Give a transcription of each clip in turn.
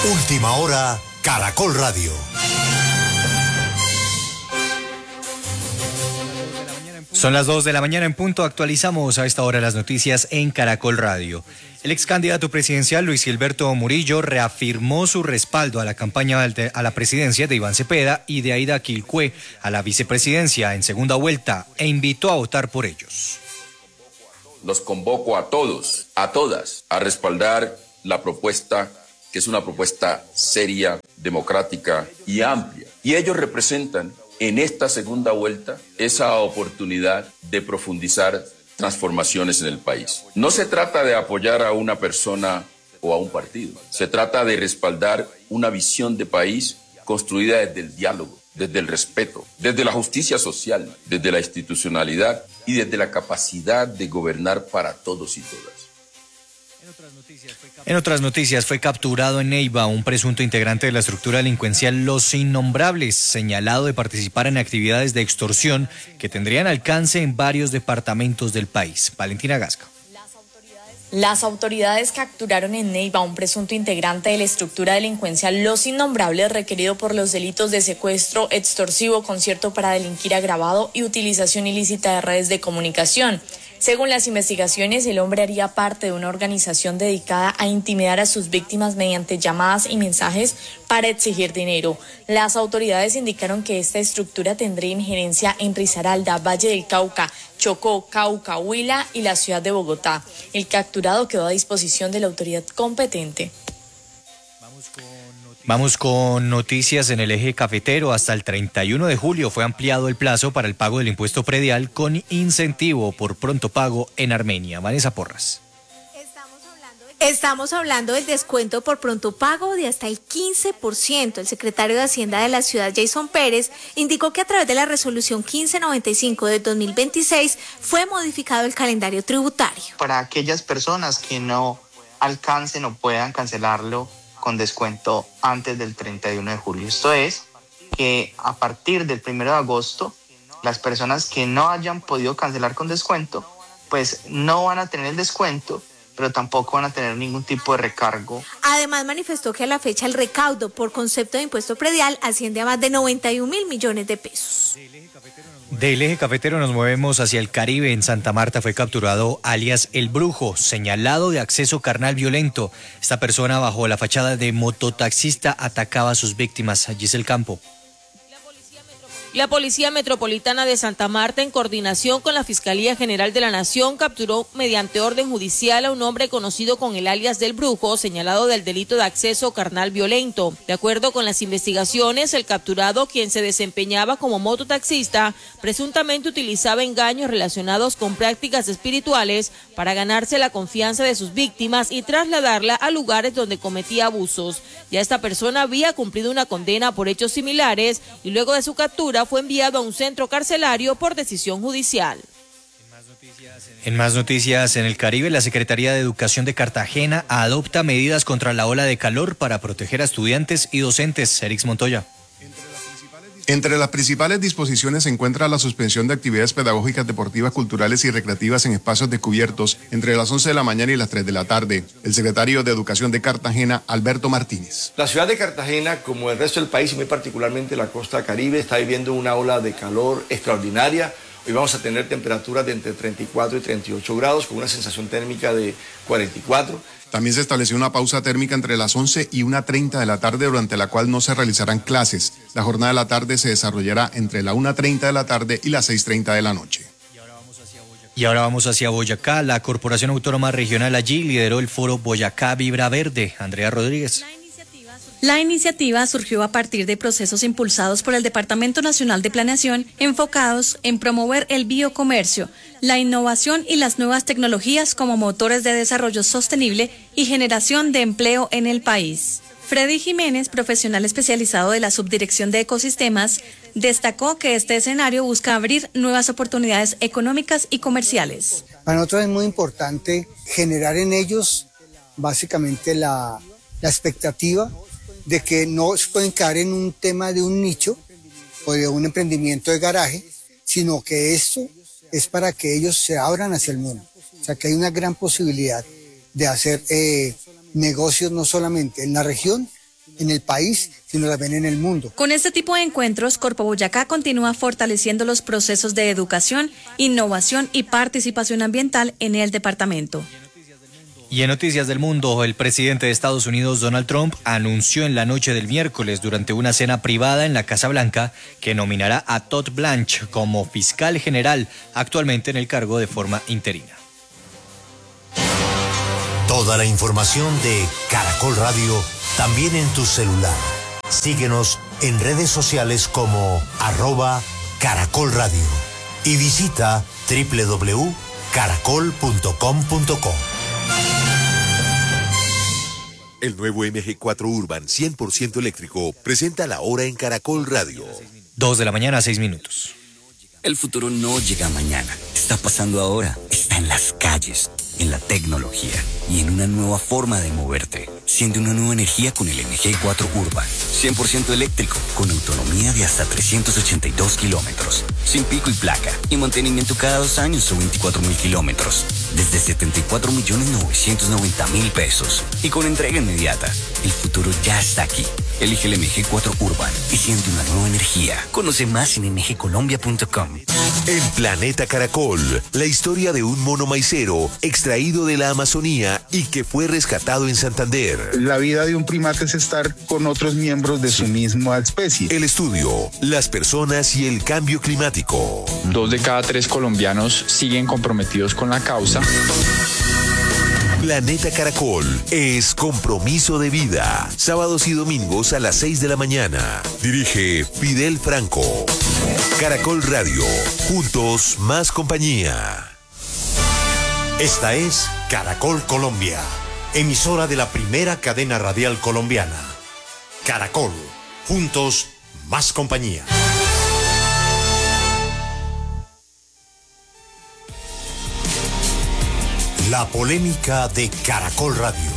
Última hora, Caracol Radio. Son las 2 de la mañana en punto. Actualizamos a esta hora las noticias en Caracol Radio. El ex candidato presidencial Luis Gilberto Murillo reafirmó su respaldo a la campaña a la presidencia de Iván Cepeda y de Aida Quilcue a la vicepresidencia en segunda vuelta e invitó a votar por ellos. Los convoco a todos, a todas, a respaldar la propuesta, que es una propuesta seria, democrática y amplia. Y ellos representan en esta segunda vuelta esa oportunidad de profundizar transformaciones en el país. No se trata de apoyar a una persona o a un partido, se trata de respaldar una visión de país construida desde el diálogo, desde el respeto, desde la justicia social, desde la institucionalidad y desde la capacidad de gobernar para todos y todas. En otras noticias, fue capturado en Neiva un presunto integrante de la estructura delincuencial Los Innombrables, señalado de participar en actividades de extorsión que tendrían alcance en varios departamentos del país. Valentina Gasca. Las autoridades capturaron en Neiva a un presunto integrante de la estructura delincuencial Los Innombrables, requerido por los delitos de secuestro, extorsivo, concierto para delinquir agravado y utilización ilícita de redes de comunicación. Según las investigaciones, el hombre haría parte de una organización dedicada a intimidar a sus víctimas mediante llamadas y mensajes para exigir dinero. Las autoridades indicaron que esta estructura tendría injerencia en Risaralda, Valle del Cauca, Chocó, Cauca, Huila y la ciudad de Bogotá. El capturado quedó a disposición de la autoridad competente. Vamos con noticias en el eje cafetero. Hasta el 31 de julio fue ampliado el plazo para el pago del impuesto predial con incentivo por pronto pago en Armenia. Vanessa Porras. Estamos hablando del descuento por pronto pago de hasta el 15%. El secretario de Hacienda de la ciudad, Jason Pérez, indicó que a través de la resolución 1595 de 2026 fue modificado el calendario tributario. Para aquellas personas que no alcancen o puedan cancelarlo con descuento antes del 31 de julio. Esto es que a partir del 1 de agosto, las personas que no hayan podido cancelar con descuento, pues no van a tener el descuento, pero tampoco van a tener ningún tipo de recargo. Además, manifestó que a la fecha el recaudo por concepto de impuesto predial asciende a más de 91.000 millones de pesos. Del eje cafetero nos movemos hacia el Caribe. En Santa Marta fue capturado alias El Brujo, señalado de acceso carnal violento. Esta persona, bajo la fachada de mototaxista, atacaba a sus víctimas. Allí es el campo. La Policía Metropolitana de Santa Marta, en coordinación con la Fiscalía General de la Nación, capturó mediante orden judicial a un hombre conocido con el alias del Brujo, señalado del delito de acceso carnal violento. De acuerdo con las investigaciones, el capturado, quien se desempeñaba como mototaxista, presuntamente utilizaba engaños relacionados con prácticas espirituales para ganarse la confianza de sus víctimas y trasladarla a lugares donde cometía abusos. Ya esta persona había cumplido una condena por hechos similares y luego de su captura fue enviado a un centro carcelario por decisión judicial. En más noticias, en el Caribe, la Secretaría de Educación de Cartagena adopta medidas contra la ola de calor para proteger a estudiantes y docentes. Erix Montoya. Entre las principales disposiciones se encuentra la suspensión de actividades pedagógicas, deportivas, culturales y recreativas en espacios descubiertos entre las 11 de la mañana y las 3 de la tarde. El secretario de Educación de Cartagena, Alberto Martínez. La ciudad de Cartagena, como el resto del país y muy particularmente la costa caribe, está viviendo una ola de calor extraordinaria. Hoy vamos a tener temperaturas de entre 34 y 38 grados con una sensación térmica de 44. También se estableció una pausa térmica entre las 11 y 1:30 de la tarde, durante la cual no se realizarán clases. La jornada de la tarde se desarrollará entre la 1:30 de la tarde y las 6:30 de la noche. Y ahora vamos hacia Boyacá. La Corporación Autónoma Regional allí lideró el foro Boyacá Vibra Verde. Andrea Rodríguez. La iniciativa surgió a partir de procesos impulsados por el Departamento Nacional de Planeación enfocados en promover el biocomercio, la innovación y las nuevas tecnologías como motores de desarrollo sostenible y generación de empleo en el país. Freddy Jiménez, profesional especializado de la Subdirección de Ecosistemas, destacó que este escenario busca abrir nuevas oportunidades económicas y comerciales. Para nosotros es muy importante generar en ellos básicamente la expectativa de que no se pueden quedar en un tema de un nicho o de un emprendimiento de garaje, sino que esto es para que ellos se abran hacia el mundo. O sea, que hay una gran posibilidad de hacer negocios no solamente en la región, en el país, sino también en el mundo. Con este tipo de encuentros, Corpo Boyacá continúa fortaleciendo los procesos de educación, innovación y participación ambiental en el departamento. Y en Noticias del Mundo, el presidente de Estados Unidos, Donald Trump, anunció en la noche del miércoles durante una cena privada en la Casa Blanca que nominará a Todd Blanche como fiscal general, actualmente en el cargo de forma interina. Toda la información de Caracol Radio también en tu celular. Síguenos en redes sociales como @Caracol Radio y visita www.caracol.com.co. El nuevo MG4 Urban 100% eléctrico presenta la hora en Caracol Radio. 2 de la mañana, 6 minutos. El futuro no llega mañana, está pasando ahora, está en las calles, en la tecnología y en una nueva forma de moverte. Siente una nueva energía con el MG4 Urban, 100% eléctrico, con autonomía de hasta 382 kilómetros, sin pico y placa, y mantenimiento cada 2 años o 24.000 kilómetros, desde 74.990.000 pesos, y con entrega inmediata. El futuro ya está aquí. Elige el MG4 Urban y siente una nueva energía. Conoce más en mgcolombia.com. En Planeta Caracol, la historia de un mono maicero extraído de la Amazonía y que fue rescatado en Santander. La vida de un primate es estar con otros miembros de su misma especie. El estudio, las personas y el cambio climático. 2 de cada 3 colombianos siguen comprometidos con la causa. Planeta Caracol es compromiso de vida. Sábados y domingos a las 6 de la mañana. Dirige Fidel Franco. Caracol Radio. Juntos, más compañía. Esta es Caracol Colombia, emisora de la primera cadena radial colombiana. Caracol. Juntos, más compañía. La polémica de Caracol Radio.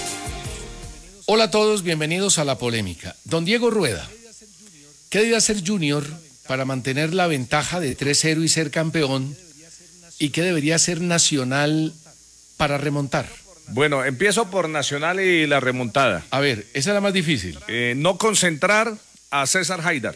Hola a todos, bienvenidos a La Polémica. Don Diego Rueda, ¿qué debe hacer Junior para mantener la ventaja de 3-0 y ser campeón? ¿Y qué debería hacer Nacional para remontar? Bueno, empiezo por Nacional y la remontada. A ver, esa es la más difícil. No concentrar a César Haidar.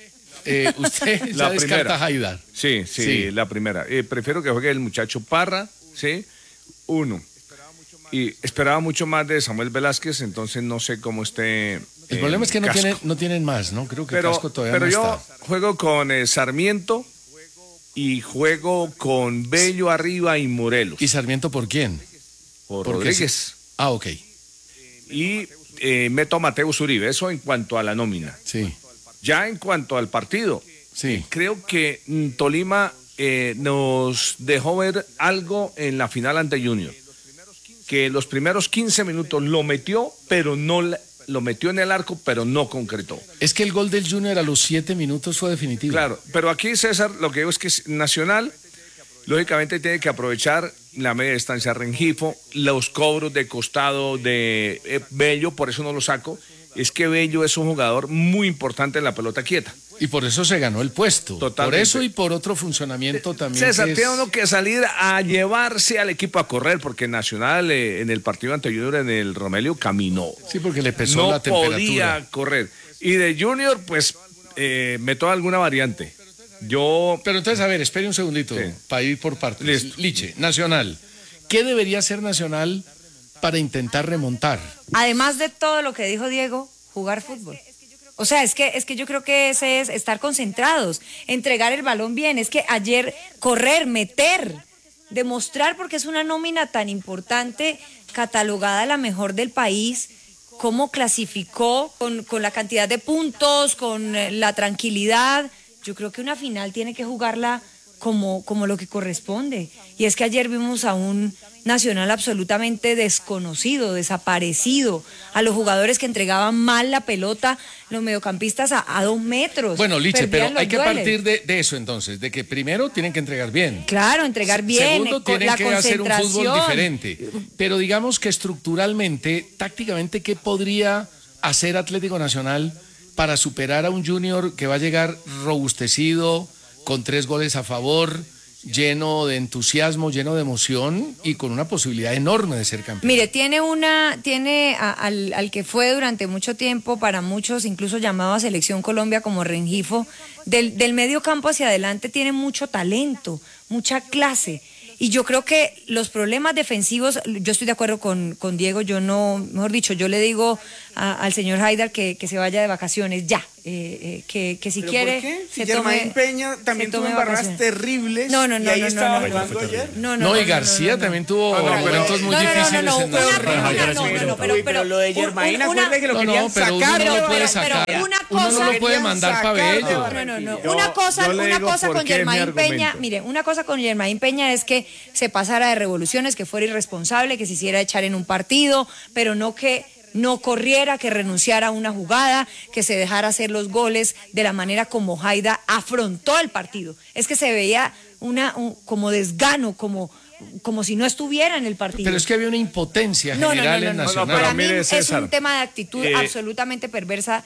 Usted la descarta a Haidar. Sí, la primera. Prefiero que juegue el muchacho Parra, ¿sí? 1. Y esperaba mucho más de Samuel Velázquez, entonces no sé cómo esté. El problema es que no tienen más, ¿no? Creo que Casco todavía no está. Pero yo juego con Sarmiento y juego con Bello arriba y Morelos. ¿Y Sarmiento por quién? Por Rodríguez. Ok. Y meto a Mateus Uribe, eso en cuanto a la nómina. Sí. Ya en cuanto al partido, sí. Creo que Tolima nos dejó ver algo en la final ante Junior, que los primeros 15 minutos lo metió, pero no lo metió en el arco, pero no concretó. Es que el gol del Junior a los 7 minutos fue definitivo. Claro, pero aquí, César, lo que digo es que Nacional, lógicamente, tiene que aprovechar la media distancia Rengifo, los cobros de costado de Bello, por eso no lo saco. Es que Bello es un jugador muy importante en la pelota quieta. Y por eso se ganó el puesto. Totalmente. Por eso y por otro funcionamiento también. César, tiene uno que salir a llevarse al equipo a correr, porque Nacional en el partido anterior en el Romelio caminó. Sí, porque le pesó la temperatura. No podía correr. Y de Junior, pues, meto alguna variante. Pero entonces, a ver, espere un segundito, sí, para ir por partes. Listo. Liche, Nacional. ¿Qué debería hacer Nacional para intentar remontar? Además de todo lo que dijo Diego, jugar fútbol. O sea, es que yo creo que ese es estar concentrados, entregar el balón bien. Es que ayer correr, meter, demostrar, porque es una nómina tan importante, catalogada la mejor del país, cómo clasificó con la cantidad de puntos, con la tranquilidad. Yo creo que una final tiene que jugarla como lo que corresponde. Y es que ayer vimos a un Nacional absolutamente desconocido, desaparecido, a los jugadores que entregaban mal la pelota, los mediocampistas a 2 metros. Bueno, Liche, pero hay que partir de eso entonces, de que primero tienen que entregar bien. Claro, entregar bien. Segundo, tienen que hacer un fútbol diferente. Pero digamos que estructuralmente, tácticamente, ¿qué podría hacer Atlético Nacional para superar a un Junior que va a llegar robustecido, con 3 goles a favor, lleno de entusiasmo, lleno de emoción y con una posibilidad enorme de ser campeón. Mire, tiene al que fue durante mucho tiempo, para muchos incluso llamado a Selección Colombia como Rengifo, del medio campo hacia adelante tiene mucho talento, mucha clase. Y yo creo que los problemas defensivos, yo estoy de acuerdo con Diego, yo no, mejor dicho, yo le digo al señor Haidar que se vaya de vacaciones ya, que si quiere... ¿Por qué? Si se tome, Germain Peña también tuvo embarradas terribles. No, y ahí estaba jugando ayer. No, y García también tuvo momentos muy difíciles en la... Pero lo de Germain, acuérdate que lo querían sacar. Uno no lo puede sacar, uno no lo puede mandar para Bello. Una cosa con Germain Peña, mire, una cosa con Germain Peña es que se pasara de revoluciones, que fuera irresponsable, que se hiciera echar en un partido, pero no que no corriera, que renunciara a una jugada, que se dejara hacer los goles de la manera como Haidar afrontó el partido. Es que se veía como desgano, como si no estuviera en el partido. Pero es que había una impotencia general en Nacional. Para mí es un tema de actitud absolutamente perversa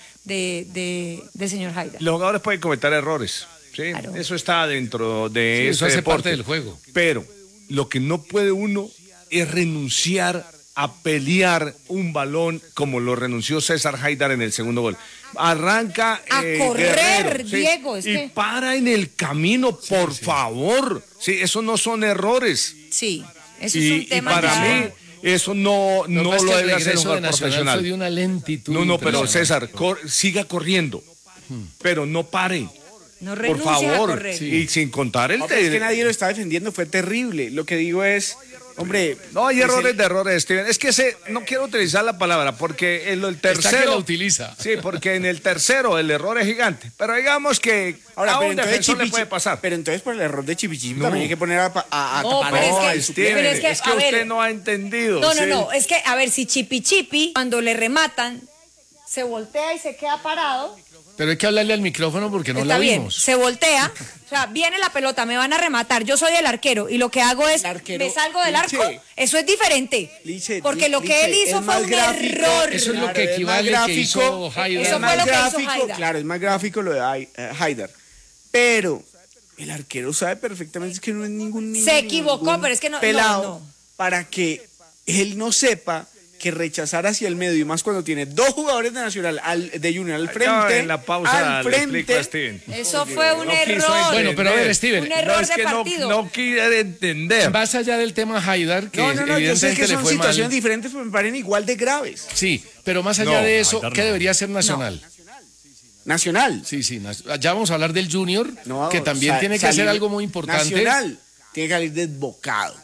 de señor Haidar. Los jugadores pueden cometer errores, ¿sí? Claro. Eso está dentro de eso hace parte del juego. Pero lo que no puede uno es renunciar a pelear un balón como lo renunció César Haidar en el segundo gol. Arranca a correr, Guerrero, Diego. ¿sí? Y para en el camino, por favor. Sí, eso no son errores. Sí, eso es un tema. Y para mí, eso no lo debe hacer un jugador profesional. Fue de una lentitud. No, pero César, siga corriendo, pero no pare. No por favor, a correr. Sí. Y sin contar el... Es que nadie lo está defendiendo, fue terrible. Lo que digo es... Hombre, no hay errores de errores, Steven. Es que no quiero utilizar la palabra porque en el tercero que la utiliza. Sí, porque en el tercero el error es gigante. Pero digamos que a un defensor le puede pasar. Pero entonces por el error de Chipichipi también hay que poner a tapar. Steven, es que usted no ha entendido. No, es que a ver, si Chipichipi cuando le rematan se voltea y se queda parado. Pero hay que hablarle al micrófono porque no la oímos. Se voltea, o sea, viene la pelota, me van a rematar, yo soy el arquero y lo que hago es, me salgo del arco, eso es diferente. Porque lo que él hizo fue un error. Eso es lo que equivale que hizo Haidar. Eso fue lo que hizo Haidar. Claro, es más gráfico lo de Haidar. Pero el arquero sabe perfectamente que no es ningún se equivocó, pero es que no. Pelado para que él no sepa que rechazar hacia el medio, y más cuando tiene dos jugadores de Nacional, de Junior al frente, en la pausa al frente. Eso fue un error. Bueno, pero a ver, Steven, un error de partido. No quiere entender. Más allá del tema Haidar, que yo sé que son situaciones diferentes, pero me parecen igual de graves. Sí, pero más allá de eso, ¿qué debería hacer Nacional? Nacional. Sí, ya vamos a hablar del Junior, que también tiene que hacer algo muy importante. Nacional tiene que salir desbocado,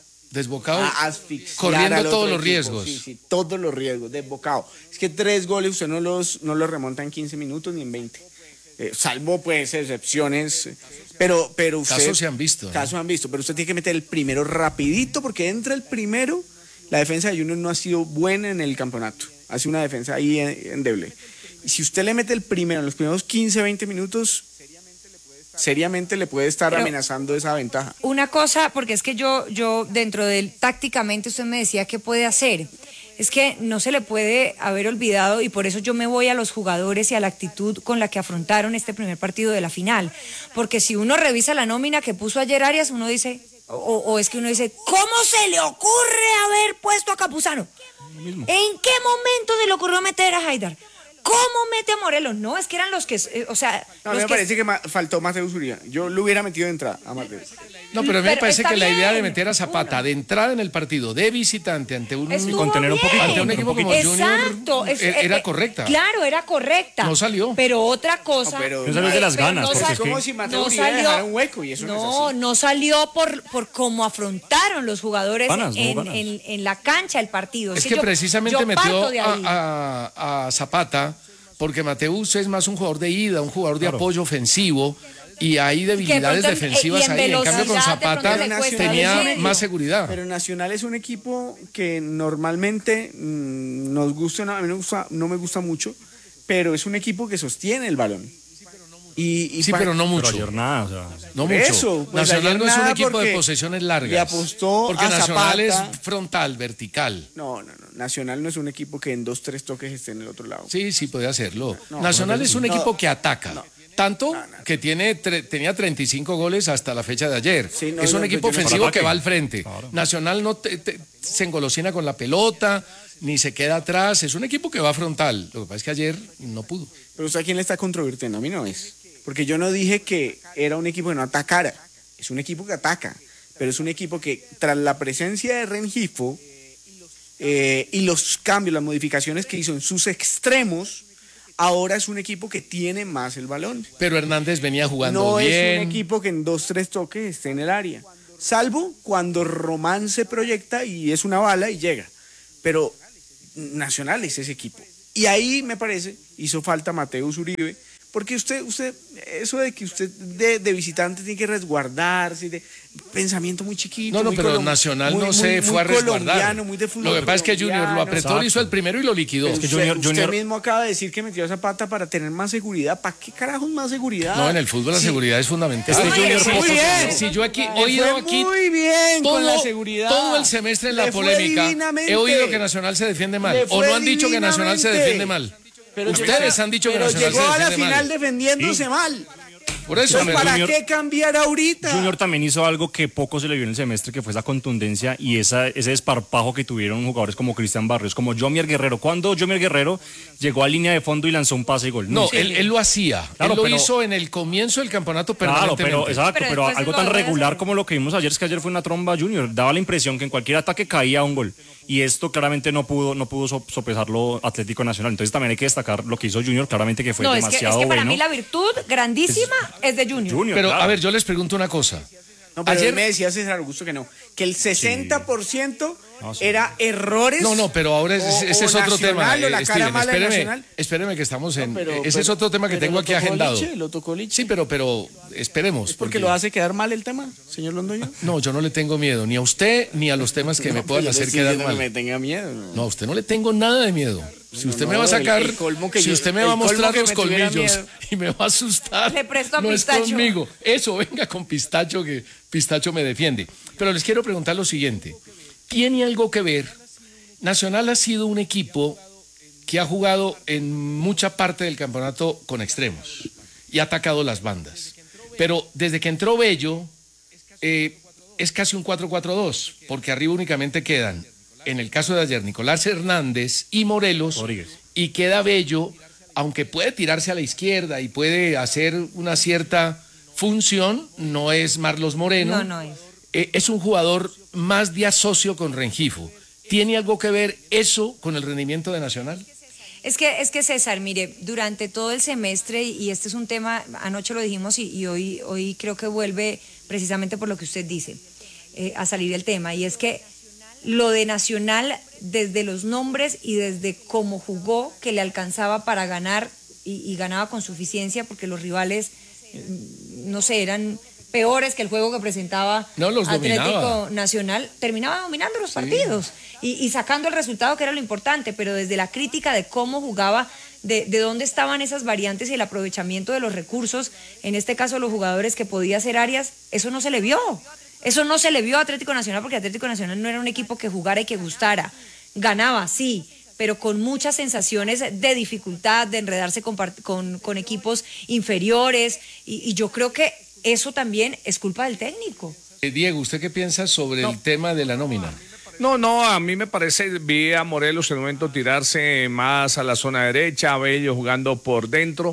corriendo todos los riesgos. Sí, todos los riesgos, desbocado. Es que 3 goles usted no los remonta en 15 minutos ni en 20. Salvo pues excepciones, pero usted... Casos se han visto. Casos han visto, pero usted tiene que meter el primero rapidito, porque entra el primero, la defensa de Junior no ha sido buena en el campeonato. Hace una defensa ahí endeble. Y si usted le mete el primero en los primeros 15, 20 minutos... seriamente le puede estar amenazando esa ventaja. Una cosa, porque es que yo dentro del tácticamente usted me decía qué puede hacer. Es que no se le puede haber olvidado, y por eso yo me voy a los jugadores y a la actitud con la que afrontaron este primer partido de la final. Porque si uno revisa la nómina que puso ayer Arias, uno dice, o es que uno dice, ¿cómo se le ocurre haber puesto a Campuzano? ¿En qué momento se le ocurrió meter a Haidar? ¿Cómo mete a Morelos? No, es que eran los que, No, me parece que faltó Mateus Uribe. Yo lo hubiera metido de entrada a Mateus. No, pero a mí me parece que la idea de meter a Zapata de entrada en el partido, de visitante ante un equipo como Junior, era correcta. Claro, era correcta. No salió. Pero otra cosa... No salió de las ganas. Es como si Mateus Uribe dejara un hueco y eso no es así. No salió por cómo afrontaron los jugadores en la cancha el partido. Es que precisamente metió a Zapata porque Mateus es más un jugador de ida, un jugador de apoyo ofensivo, y hay debilidades defensivas ahí. En cambio, con Zapata tenía más seguridad. Pero Nacional es un equipo que normalmente nos gusta, a mí no me gusta mucho, pero es un equipo que sostiene el balón. Pero no mucho. Pero ayer nada, no mucho. Eso, pues Nacional no es un equipo de posesiones largas. Le apostó porque a Nacional Zapata. es frontal, vertical. No. Nacional no es un equipo que en 2, 3 toques esté en el otro lado. Sí, puede hacerlo. Nacional es un equipo que ataca. tanto que tenía 35 goles hasta la fecha de ayer. Sí, es un equipo ofensivo que va al frente. Claro. Nacional no se engolosina con la pelota, ni se queda atrás. Es un equipo que va frontal. Lo que pasa es que ayer no pudo. Pero ¿usted a quién le está controvirtiendo? A mí no es. Porque yo no dije que era un equipo que no atacara. Es un equipo que ataca. Pero es un equipo que, tras la presencia de Rengifo y los cambios, las modificaciones que hizo en sus extremos, ahora es un equipo que tiene más el balón. Pero Hernández venía jugando no bien. No es un equipo que en 2-3 toques esté en el área. Salvo cuando Román se proyecta y es una bala y llega. Pero Nacional es ese equipo. Y ahí, me parece, hizo falta Mateus Uribe. Porque usted, eso de que usted de visitante tiene que resguardarse, pensamiento muy chiquito. No, pero Nacional no se fue a resguardar. Muy de fútbol. Lo que pasa es que Junior lo apretó, hizo el primero y lo liquidó. Es que usted mismo acaba de decir que metió a Zapata para tener más seguridad. ¿Para qué carajos más seguridad? No, en el fútbol la seguridad es fundamental. Muy bien. Si yo he oído aquí muy bien con la seguridad. Todo el semestre en la polémica he oído que Nacional se defiende mal. ¿O no han dicho que Nacional se defiende mal? Pero ustedes han dicho que Nacional llegó se a la defiende final mal. defendiéndose mal. Por eso, ¿para Junior, qué cambiar ahorita? Junior también hizo algo que poco se le vio en el semestre, que fue esa contundencia y ese desparpajo que tuvieron jugadores como Cristian Barrios, como Jomier Guerrero. Cuando Jomier Guerrero llegó a línea de fondo y lanzó un pase y gol. No, él lo hacía. Claro, él lo hizo en el comienzo del campeonato permanentemente. Claro, pero algo tan regular como lo que vimos ayer, es que ayer fue una tromba Junior. Daba la impresión que en cualquier ataque caía un gol. Y esto claramente no pudo sopesarlo Atlético Nacional. Entonces también hay que destacar lo que hizo Junior, claramente que fue demasiado bueno. Es que para mí la virtud grandísima es de Junior. Pero claro. A ver, yo les pregunto una cosa. No, pero ayer me decía César Augusto que no, que el 60% era errores. No, pero ahora ese es otro tema. Steven, espéreme que estamos en... ese es otro tema que tengo aquí agendado. Lo tocó Liche. Sí, pero esperemos. ¿Es porque lo hace quedar mal el tema, señor Londoño? No, yo no le tengo miedo, ni a usted, ni a los temas que me puedan hacer quedar mal. Me tenga miedo. No, a usted no le tengo nada de miedo. Si usted me va a sacar, si usted me va a mostrar los colmillos y me va a asustar, le presto a no Pistacho. Es conmigo. Eso, venga con Pistacho, que Pistacho me defiende. Pero les quiero preguntar lo siguiente. ¿Tiene algo que ver? Nacional ha sido un equipo que ha jugado en mucha parte del campeonato con extremos y ha atacado las bandas. Pero desde que entró Bello, es casi un 4-4-2, porque arriba únicamente quedan, en el caso de ayer, Nicolás Hernández y Morelos, Rodríguez. Y queda Bello, aunque puede tirarse a la izquierda y puede hacer una cierta función, no es Marlos Moreno. No es. Es un jugador más de asocio con Rengifo. ¿Tiene algo que ver eso con el rendimiento de Nacional? Es que César, mire, durante todo el semestre, y este es un tema, anoche lo dijimos y hoy creo que vuelve precisamente por lo que usted dice, a salir el tema, y es que lo de Nacional, desde los nombres y desde cómo jugó, que le alcanzaba para ganar y ganaba con suficiencia, porque los rivales, no sé, eran peores que el juego que presentaba Atlético Nacional, terminaba dominando los partidos y sacando el resultado, que era lo importante, pero desde la crítica de cómo jugaba, de dónde estaban esas variantes y el aprovechamiento de los recursos, en este caso los jugadores que podía hacer Arias, eso no se le vio. Eso no se le vio a Atlético Nacional, porque Atlético Nacional no era un equipo que jugara y que gustara. Ganaba, sí, pero con muchas sensaciones de dificultad, de enredarse con equipos inferiores, y yo creo que eso también es culpa del técnico. Diego, ¿usted qué piensa sobre el tema de la nómina? No, a mí me parece, vi a Morelos en el momento tirarse más a la zona derecha, a Bello jugando por dentro,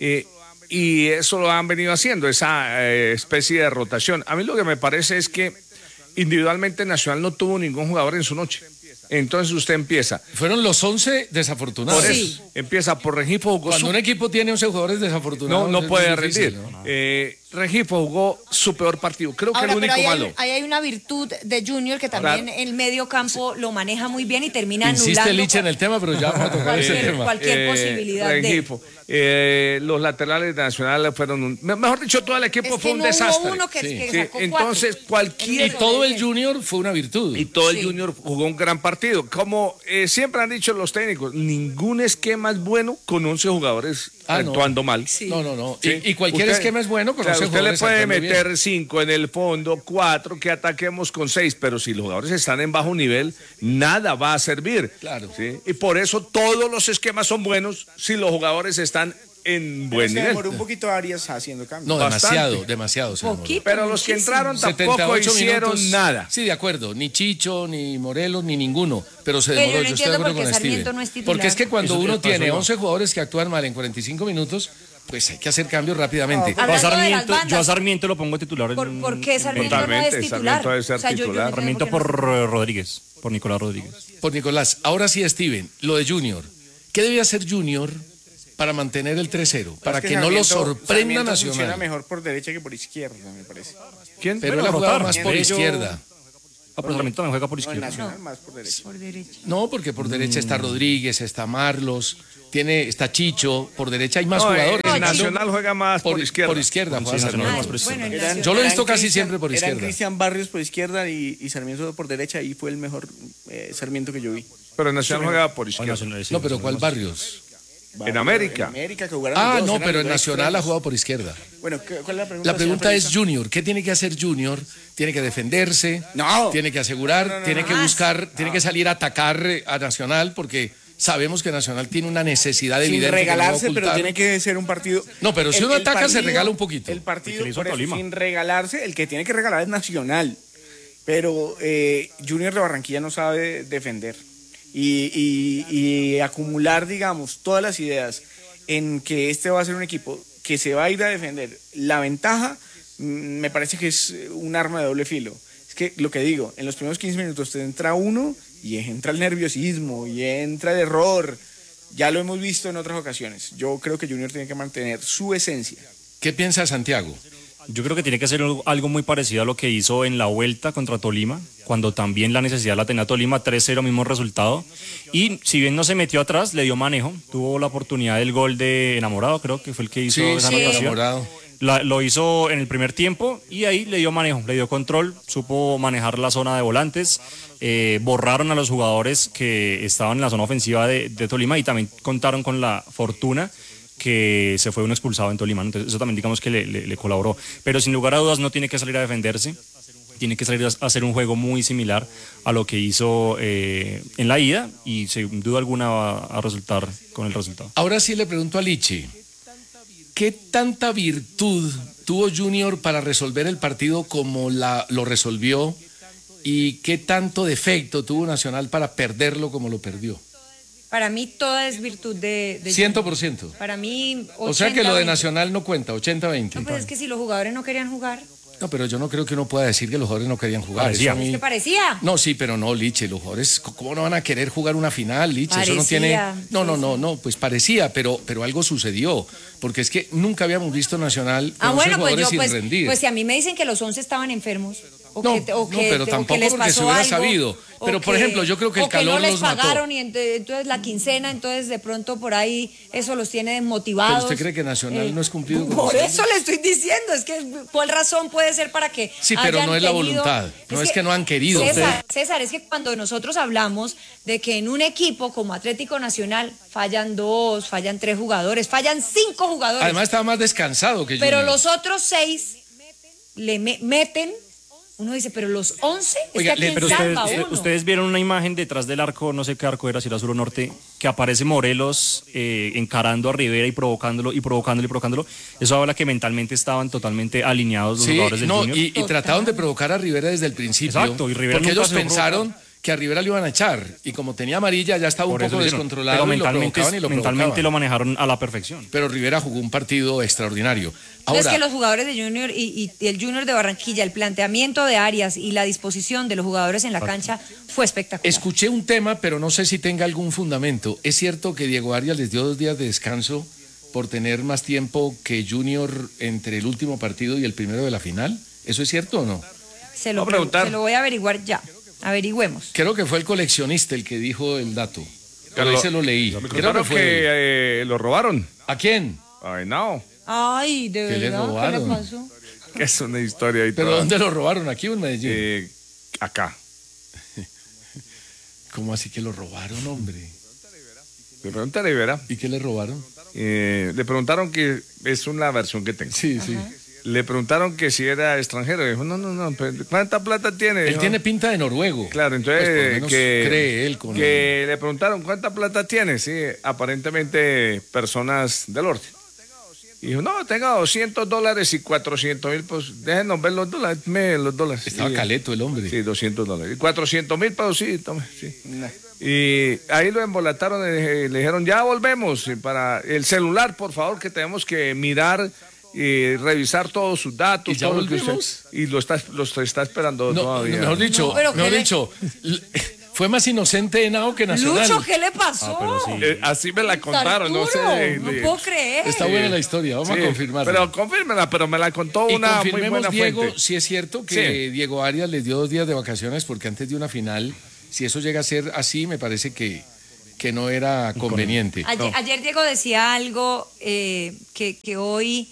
y eso lo han venido haciendo, esa especie de rotación. A mí lo que me parece es que individualmente Nacional no tuvo ningún jugador en su noche. Entonces usted empieza. Fueron los 11 desafortunados. Por eso, empieza por Rengifo. Cuando un equipo tiene 11 jugadores desafortunados, no puede difícil, rendir. ¿no? Rengifo jugó su peor partido. Creo que ahora, el único malo. Ahí hay una virtud de Junior que también el medio campo lo maneja muy bien y termina anulando. Insiste Licha en el tema, pero ya vamos a tocar ese tema. Cualquier posibilidad Rengifo. Los laterales de Nacional fueron mejor dicho, todo el equipo fue un desastre. Hubo uno que sacó entonces cualquier... Y todo el Junior fue una virtud. Y todo el Junior jugó un gran partido. Como siempre han dicho los técnicos, ningún esquema es bueno con 11 jugadores actuando mal. Sí. No. Sí. Y cualquier esquema es bueno con 11 usted jugadores. Usted le puede meter 5 en el fondo, 4, que ataquemos con 6, pero si los jugadores están en bajo nivel, nada va a servir. Claro. ¿Sí? Y por eso todos los esquemas son buenos si los jugadores están en Pero buen se nivel. demoró un poquito Arias haciendo cambios. No, Bastante. demasiado. se demoró. Pero los que entraron tampoco 78 hicieron minutos. nada. Sí, de acuerdo. Ni Chicho, ni Morelos, ni ninguno. Pero se Pero demoró. yo no Yo estoy de entiendo acuerdo por qué con Sarmiento Steven. no es titular. Porque es que cuando Eso uno pasó tiene igual. 11 jugadores que actúan mal en 45 minutos, pues hay que hacer cambios rápidamente. Hablando de las Sarmiento, bandas. yo a Sarmiento lo pongo titular. ¿Por qué Sarmiento no es Totalmente, titular? Sarmiento debe ser O sea, yo no titular. entiendo Sarmiento por qué no por Rodríguez, por Nicolás Rodríguez. Por Nicolás. Ahora sí, Steven, lo de Junior. ¿Qué debía hacer Junior para mantener el 3-0? Para Es que no lo Sarmiento sorprenda funciona Nacional. mejor por derecha que por izquierda, me parece. ¿Quién? Pero Bueno, él ha jugado rotar. más por Bello- izquierda. pero Sarmiento también juega por No, en izquierda. Nacional más por derecha. Por derecha. No, porque por derecha está Rodríguez, está Marlos, está Chicho, por derecha hay más No, jugadores. en Ricardo. Nacional juega más por izquierda. Por izquierda, juega Nacional Sarmiento. más por izquierda. Bueno, Yo lo he visto Eran casi Cristian- siempre por izquierda. Eran Cristian Barrios por izquierda y Sarmiento por derecha, y fue el mejor Sarmiento que yo vi. Pero en Nacional juega por izquierda. No, pero ¿cuál Barrios? En América. En América que jugaron los dos, No, eran pero los en dos Nacional ha extremos. jugado por izquierda. Bueno, ¿cuál es la pregunta? La pregunta señor es Junior, ¿qué tiene que hacer Junior? Tiene que defenderse, No. tiene que asegurar, tiene que buscar, tiene que salir a atacar a Nacional, porque sabemos que Nacional tiene una necesidad Sin evidente. regalarse, que no va a pero ocultar. tiene que ser un partido. No, pero si uno ataca, se regala un poquito. El partido, El que le hizo por eso, Tolima. sin regalarse, el que tiene que regalar es Nacional. Pero Junior de Barranquilla no sabe defender. Y acumular, digamos, todas las ideas en que este va a ser un equipo que se va a ir a defender la ventaja, me parece que es un arma de doble filo. Es que lo que digo, en los primeros 15 minutos te entra uno y entra el nerviosismo y entra el error. Ya lo hemos visto en otras ocasiones. Yo creo que Junior tiene que mantener su esencia. ¿Qué piensa Santiago? Yo creo que tiene que ser algo muy parecido a lo que hizo en la vuelta contra Tolima, cuando también la necesidad la tenía Tolima, 3-0, mismo resultado. Y si bien no se metió atrás, le dio manejo, tuvo la oportunidad del gol de Enamorado, creo que fue el que hizo esa anotación. Enamorado. Lo hizo en el primer tiempo y ahí le dio manejo, le dio control, supo manejar la zona de volantes, borraron a los jugadores que estaban en la zona ofensiva de Tolima y también contaron con la fortuna que se fue uno expulsado en Tolima, entonces eso también digamos que le colaboró, pero sin lugar a dudas no tiene que salir a defenderse, tiene que salir a hacer un juego muy similar a lo que hizo en la ida y sin duda alguna va a resultar con el resultado. Ahora sí le pregunto a Lichi, ¿qué tanta virtud tuvo Junior para resolver el partido como lo resolvió y qué tanto defecto tuvo Nacional para perderlo como lo perdió? Para mí toda es virtud de 100%. Para mí 80, O sea que lo de 20. Nacional no cuenta, 80-20. No, pues es que si los jugadores no querían jugar. No, pero yo no creo que uno pueda decir que los jugadores no querían jugar. Parecía. Eso a mí- Es que parecía. No, sí, pero no, Liche, los jugadores, ¿cómo no van a querer jugar una final, Liche? Eso no tiene... Parecía, No, pues parecía, pero algo sucedió, porque es que nunca habíamos visto Nacional con 11 Bueno, pues jugadores yo, sin rendir. pues si a mí me dicen que los 11 estaban enfermos. No, pero tampoco les porque se pasó hubiera algo, sabido. o Pero, por ejemplo, yo creo que el o calor no les los mató. pagaron y entonces la quincena, entonces de pronto por ahí eso los tiene desmotivados. Pero usted cree que Nacional no es cumplido con Por los eso le estoy diciendo, es que ¿cuál razón puede ser para que Sí, pero hayan no es la tenido- voluntad, no es que no han querido. César, es que cuando nosotros hablamos de que en un equipo como Atlético Nacional fallan 2, fallan 3 jugadores, fallan 5 jugadores. Además estaba más descansado que Pero Junior. los otros 6 le meten. Uno dice, pero los 11, Oiga, es que ¿a quién Pero salva uno? ustedes vieron una imagen detrás del arco, no sé qué arco era, si era sur o norte, que aparece Morelos encarando a Rivera y provocándolo. Eso habla que mentalmente estaban totalmente alineados los Sí, jugadores del no, Junior. y trataron de provocar a Rivera desde el principio. Exacto, y Rivera porque nunca ellos se dejó pensaron que a Rivera le iban a echar. Y como tenía amarilla, ya estaba un Por eso poco lo hicieron. descontrolado. Pero y lo provocaban y lo mentalmente provocaban. lo manejaron a la perfección. Pero Rivera jugó un partido extraordinario. No, es Ahora, que los jugadores de Junior y el Junior de Barranquilla, el planteamiento de Arias y la disposición de los jugadores en la cancha fue espectacular. escuché un tema, pero no sé si tenga algún fundamento. ¿Es cierto que Diego Arias les dio 2 días de descanso por tener más tiempo que Junior entre el último partido y el primero de la final? ¿Eso es cierto o no? Se lo Voy a preguntar. se lo voy a averiguar ya. Averigüemos. Creo que fue el coleccionista el que dijo el dato. Pero ahí se lo leí. Me Creo contaron que fue. que lo robaron. ¿A quién? Ay, no. Ay, de ¿Qué le verdad, ¿qué robaron? le pasó? Que es una historia ahí ¿Pero toda. dónde lo robaron? ¿Aquí o en Medellín? Acá. ¿Cómo así que lo robaron, hombre? Le pregunté a Rivera. ¿Y qué le robaron? Le preguntaron que es una versión que tengo. Sí, sí. Le preguntaron que si era extranjero. Dijo, no, pero ¿cuánta plata tiene? Él Dijo, tiene pinta de noruego. Claro, entonces Pues por lo menos que, cree él con que le preguntaron ¿cuánta plata tiene? Sí, aparentemente personas del norte. Y dijo, no, tengo $200 y 400.000, pues déjenos ver los dólares, los dólares. Estaba caleto el hombre. Sí, $200. Y 400.000 pesos, sí, tome, sí. Y ahí lo embolataron y le dijeron, ya volvemos. Y para el celular, por favor, que tenemos que mirar y revisar todos sus datos. ¿Y ya todo volvimos? y lo está esperando todavía. Mejor dicho, fue más inocente Henao que Nacional. Lucho, ¿qué le pasó? Así me la contaron, no sé. No puedo creer. Está buena la historia, vamos a confirmarla. Pero confírmela, pero me la contó una muy buena Diego, fuente. si es cierto que Diego Arias les dio 2 días de vacaciones porque antes de una final, si eso llega a ser así, me parece que no era conveniente. Ayer Diego decía algo que hoy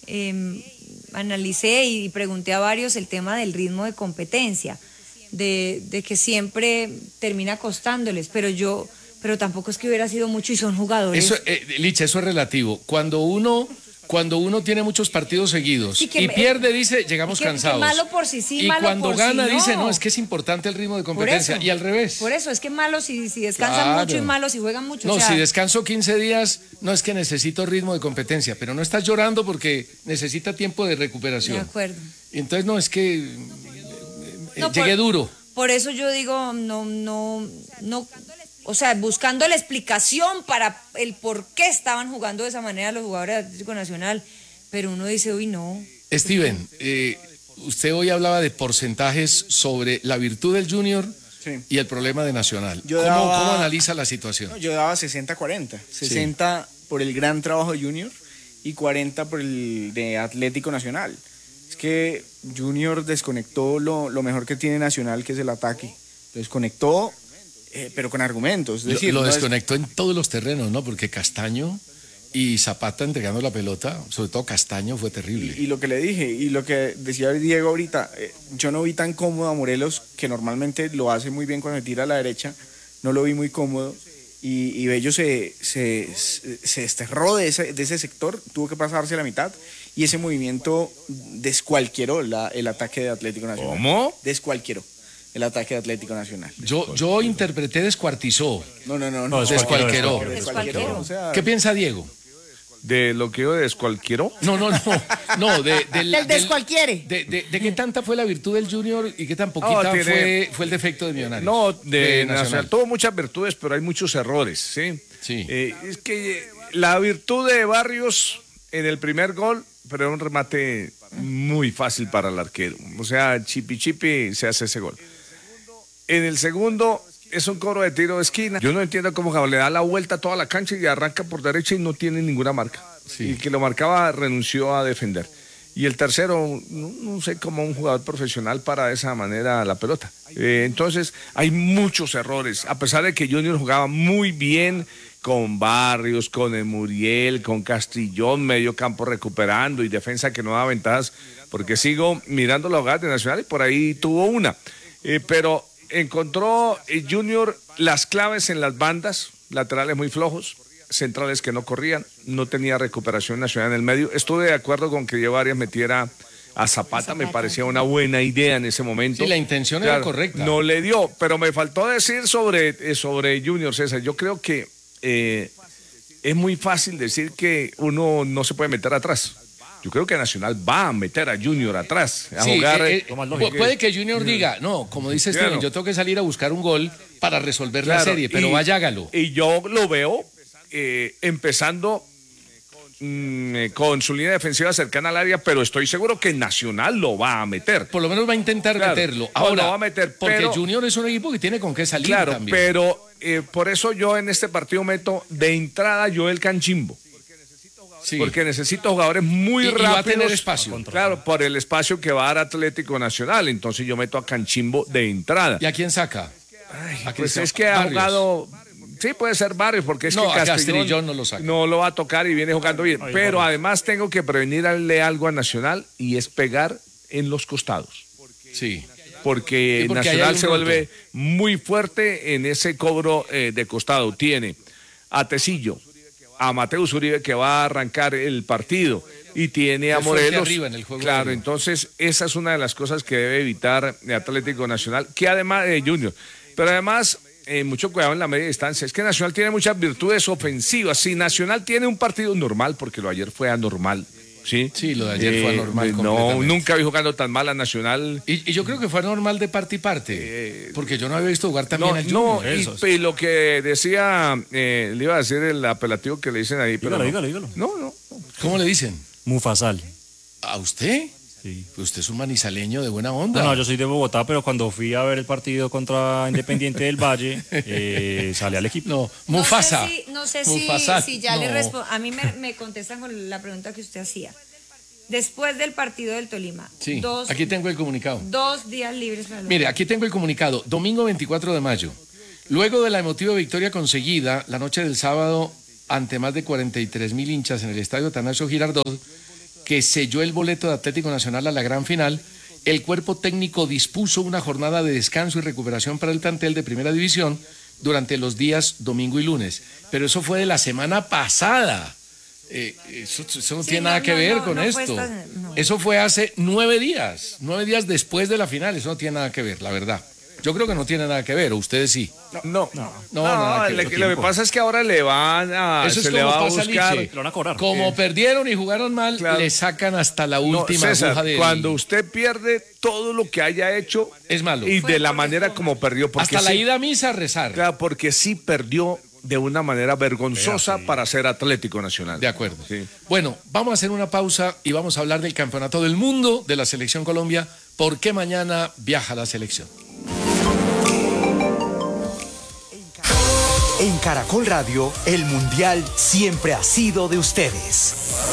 analicé y pregunté a varios, el tema del ritmo de competencia, de que siempre termina costándoles, pero tampoco es que hubiera sido mucho y son jugadores. Eso, Licha, eso es relativo. Cuando uno tiene muchos partidos seguidos y pierde, dice, llegamos cansados. Que malo por sí, y malo cuando por gana, sí, no. dice, no, es que es importante el ritmo de competencia. Y al revés. Por eso, es que malo si descansan mucho y malo si juegan mucho. No, si descanso 15 días, no es que necesito ritmo de competencia, pero no estás llorando porque necesita tiempo de recuperación. De acuerdo. Entonces, no, es que llegué duro. Por eso yo digo, no, o sea, buscando la explicación para el por qué estaban jugando de esa manera los jugadores de Atlético Nacional, pero uno dice, uy, no. Steven, usted hoy hablaba de porcentajes sobre la virtud del Junior y el problema de Nacional. ¿Cómo analiza la situación? Yo daba 60-40, 60 por el gran trabajo de Junior y 40 por el de Atlético Nacional. Es que Junior desconectó lo mejor que tiene Nacional, que es el ataque. Lo desconectó, pero con argumentos. Es decir, lo desconectó en todos los terrenos, ¿no? Porque Castaño y Zapata entregando la pelota, sobre todo Castaño, fue terrible. Y lo que le dije, y lo que decía Diego ahorita, yo no vi tan cómodo a Morelos, que normalmente lo hace muy bien cuando tira a la derecha, no lo vi muy cómodo. Y Bello se desterró de ese sector, tuvo que pasarse a la mitad y ese movimiento descualquieró el ataque de Atlético Nacional. ¿Cómo? Descualquieró el ataque de Atlético Nacional. Yo interpreté descuartizó. No, descualquieró. O sea, ¿Qué piensa Diego? ¿De lo que yo descualquiero? No, del descualquiere. ¿De qué tanta fue la virtud del Junior y qué tan poquita fue el defecto de Millonarios? No, de Nacional. Tuvo muchas virtudes, pero hay muchos errores, ¿sí? Sí. Es que la virtud de Barrios en el primer gol, pero era un remate muy fácil para el arquero. O sea, chipi se hace ese gol. En el segundo es un cobro de tiro de esquina. Yo no entiendo cómo le da la vuelta a toda la cancha y arranca por derecha y no tiene ninguna marca. Sí. Y que lo marcaba renunció a defender. Y el tercero, no sé cómo un jugador profesional para de esa manera la pelota. Entonces hay muchos errores. A pesar de que Junior jugaba muy bien con Barrios, con Muriel, con Castrillón, medio campo recuperando y defensa que no da ventajas, porque sigo mirando la jugada de Nacional y por ahí tuvo una. Pero encontró Junior las claves en las bandas, laterales muy flojos, centrales que no corrían, no tenía recuperación Nacional en el medio. Estuve de acuerdo con que Diego Arias metiera a Zapata, me parecía una buena idea en ese momento. Sí, la intención era correcta. No le dio, pero me faltó decir sobre Junior, César. Yo creo que es muy fácil decir que uno no se puede meter atrás. Yo creo que Nacional va a meter a Junior atrás, a jugar. Puede que Junior diga, no, como dice Steven, yo tengo que salir a buscar un gol para resolver la serie, pero vaya, hágalo. Y yo lo veo empezando con su línea defensiva cercana al área, pero estoy seguro que Nacional lo va a meter. Por lo menos va a intentar meterlo. Ahora, lo va a meter, porque Junior es un equipo que tiene con qué salir también. Pero por eso yo en este partido meto de entrada a Joel Canchimbo. Sí. Porque necesito jugadores muy rápidos. Y va a tener espacio. Claro, por el espacio que va a dar Atlético Nacional. Entonces yo meto a Canchimbo de entrada. ¿Y a quién saca? Pues es que ha jugado... Sí, puede ser Barrios, porque es que Castrillón no lo saca. No lo va a tocar y viene jugando bien. Pero además tengo que prevenirle algo a Nacional y es pegar en los costados. Sí. Porque Nacional se vuelve muy fuerte en ese cobro de costado. Tiene a Tecillo, a Mateus Uribe que va a arrancar el partido y tiene a Morelos arriba en el juego. Claro, entonces esa es una de las cosas que debe evitar el Atlético Nacional, que además de Junior, pero además mucho cuidado en la media distancia. Es que Nacional tiene muchas virtudes ofensivas. Si Nacional tiene un partido normal, porque lo de ayer fue anormal. Sí, lo de ayer fue anormal. No, nunca vi jugando tan mal a Nacional. Y yo creo que fue anormal de parte y parte, porque yo no había visto jugar tan bien al Junior. No, y lo que decía, le iba a decir el apelativo que le dicen ahí, pero dígalo. No. ¿Cómo le dicen? Mufasal. ¿A usted? Sí. Usted es un manizaleño de buena onda. No, yo soy de Bogotá, pero cuando fui a ver el partido contra Independiente del Valle, salí al equipo. No, Mufasa. No sé si ya le respondo. A mí me contestan con la pregunta que usted hacía. Después del partido del Tolima. Sí, aquí tengo el comunicado. 2 días libres para los... Mire, aquí tengo el comunicado. Domingo 24 de mayo. Luego de la emotiva victoria conseguida la noche del sábado ante más de 43,000 hinchas en el estadio Atanasio Girardot, que selló el boleto de Atlético Nacional a la gran final, el cuerpo técnico dispuso una jornada de descanso y recuperación para el plantel de Primera División durante los días domingo y lunes. Pero eso fue de la semana pasada. Eso no tiene nada que ver con esto. Eso fue hace 9 días. 9 días después de la final. Eso no tiene nada que ver, la verdad. Yo creo que no tiene nada que ver, o ustedes sí. No, lo que pasa es que ahora le van a... Eso se es le como va a pasa buscar. Liche. Lo van a cobrar. Como perdieron y jugaron mal, le sacan hasta la última César, aguja de... Cuando usted pierde, todo lo que haya hecho es malo. Y de la manera como perdió. Hasta la ida a misa a rezar. Claro, porque sí perdió de una manera vergonzosa para ser Atlético Nacional. De acuerdo. Sí. Bueno, vamos a hacer una pausa y vamos a hablar del Campeonato del Mundo de la Selección Colombia. ¿Por qué mañana viaja la selección? En Caracol Radio, el Mundial siempre ha sido de ustedes.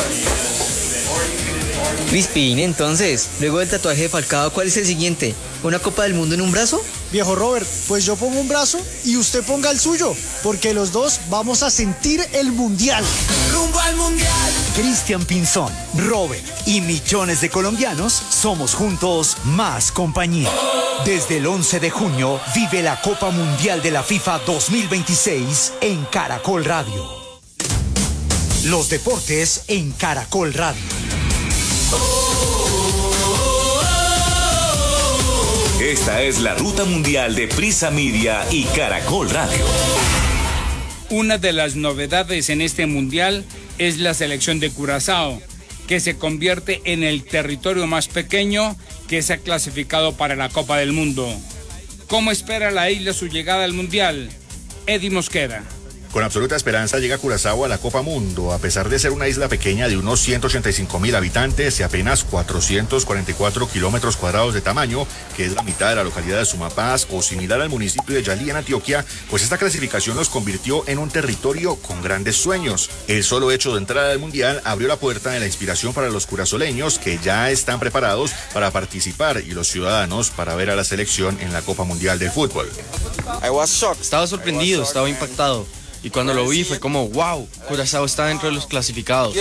Crispin, entonces, luego del tatuaje de Falcao, ¿cuál es el siguiente? ¿Una Copa del Mundo en un brazo? Viejo Robert, pues yo pongo un brazo y usted ponga el suyo, porque los dos vamos a sentir el Mundial. ¡Rumbo al Mundial! Cristian Pinzón, Robert y millones de colombianos somos juntos más compañía. Desde el 11 de junio vive la Copa Mundial de la FIFA 2026 en Caracol Radio. Los deportes en Caracol Radio. Esta es la ruta mundial de Prisa Media y Caracol Radio. Una de las novedades en este mundial es la selección de Curazao, que se convierte en el territorio más pequeño que se ha clasificado para la Copa del Mundo. ¿Cómo espera la isla su llegada al mundial? Eddie Mosquera. Con absoluta esperanza llega Curazao a la Copa Mundo, a pesar de ser una isla pequeña de unos 185,000 habitantes y apenas 444 kilómetros cuadrados de tamaño, que es la mitad de la localidad de Sumapaz o similar al municipio de Yalí en Antioquia, pues esta clasificación los convirtió en un territorio con grandes sueños. El solo hecho de entrada al Mundial abrió la puerta de la inspiración para los curazoleños, que ya están preparados para participar, y los ciudadanos para ver a la selección en la Copa Mundial del Fútbol. Estaba sorprendido, estaba impactado. Y cuando lo vi fue como, wow, Curazao está dentro de los clasificados.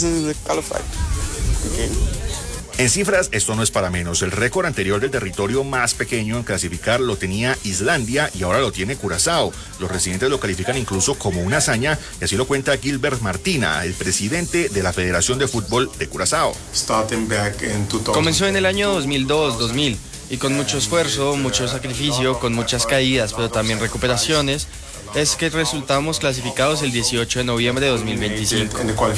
En cifras, esto no es para menos. El récord anterior del territorio más pequeño en clasificar lo tenía Islandia y ahora lo tiene Curazao. Los residentes lo califican incluso como una hazaña, y así lo cuenta Gilbert Martina, el presidente de la Federación de Fútbol de Curazao. Comenzó en el año 2002-2000 y con mucho esfuerzo, mucho sacrificio, con muchas caídas, pero también recuperaciones, es que resultamos clasificados el 18 de noviembre de 2025.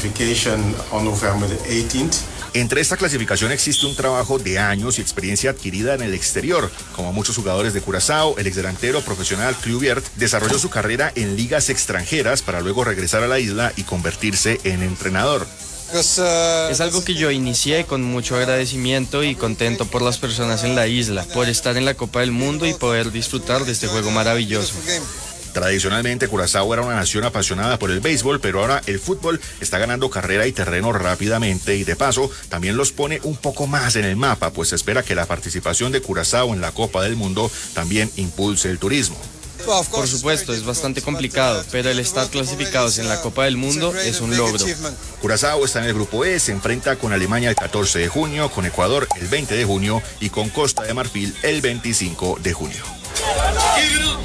Entre esta clasificación existe un trabajo de años y experiencia adquirida en el exterior. Como muchos jugadores de Curazao, el exdelantero profesional Kluivert desarrolló su carrera en ligas extranjeras para luego regresar a la isla y convertirse en entrenador. Es algo que yo inicié con mucho agradecimiento y contento por las personas en la isla, por estar en la Copa del Mundo y poder disfrutar de este juego maravilloso. Tradicionalmente, Curazao era una nación apasionada por el béisbol, pero ahora el fútbol está ganando carrera y terreno rápidamente, y de paso también los pone un poco más en el mapa, pues se espera que la participación de Curazao en la Copa del Mundo también impulse el turismo. Por supuesto, es bastante complicado, pero el estar clasificados en la Copa del Mundo es un logro. Curazao está en el grupo E, se enfrenta con Alemania el 14 de junio, con Ecuador el 20 de junio y con Costa de Marfil el 25 de junio.